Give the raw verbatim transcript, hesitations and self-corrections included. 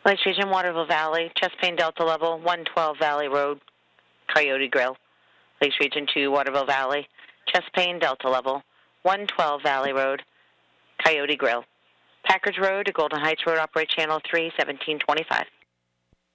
Lakes Region, Waterville Valley, Chesapeake Delta Level, one twelve Valley Road, Coyote Grill. Lakes Region two, Waterville Valley, Chesapeake Delta Level, one twelve Valley Road, Coyote Grill. Packers Road to Golden Heights Road, operate Channel three, seventeen twenty-five.